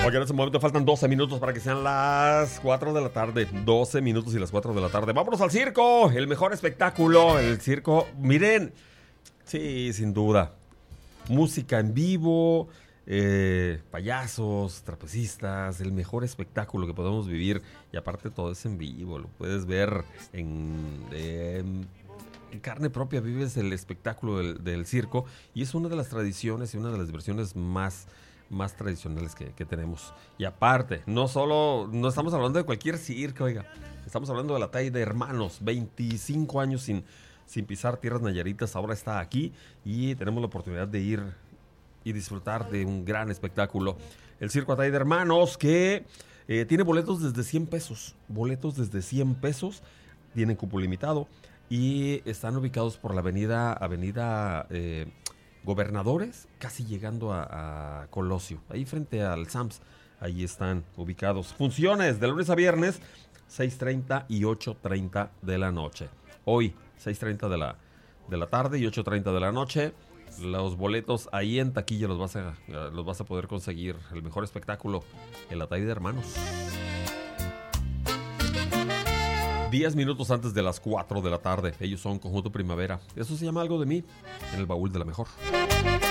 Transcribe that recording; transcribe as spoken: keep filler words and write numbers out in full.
Oye, en este momento faltan doce minutos para que sean las cuatro de la tarde. doce minutos y las cuatro de la tarde. Vámonos al circo, el mejor espectáculo. El circo, miren, sí, sin duda. Música en vivo, eh, payasos, trapecistas, el mejor espectáculo que podemos vivir. Y aparte todo es en vivo, lo puedes ver en... Eh, en carne propia vives el espectáculo del, del circo y es una de las tradiciones y una de las diversiones más, más tradicionales que, que tenemos. Y aparte, no solo, no estamos hablando de cualquier circo, oiga, estamos hablando de la talla de Hermanos, veinticinco años sin, sin pisar tierras nayaritas, ahora está aquí y tenemos la oportunidad de ir y disfrutar de un gran espectáculo. El Circo Atay de Hermanos que eh, tiene boletos desde cien pesos, boletos desde cien pesos, tienen cupo limitado. Y están ubicados por la avenida, avenida eh, Gobernadores, casi llegando a, a Colosio, ahí frente al Sams, ahí están ubicados. Funciones de lunes a viernes, seis treinta y ocho treinta de la noche. Hoy, seis treinta de la, de la tarde y ocho treinta de la noche. Los boletos ahí en taquilla los vas a, los vas a poder conseguir. El mejor espectáculo, el Atay de Hermanos. Diez minutos antes de las cuatro de la tarde. Ellos son Conjunto Primavera. Eso se llama Algo de Mí, en el baúl de la mejor.